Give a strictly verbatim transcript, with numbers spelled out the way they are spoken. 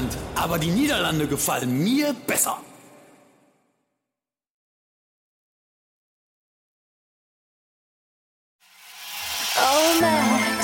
England, aber die Niederlande gefallen mir besser. Oh, Max.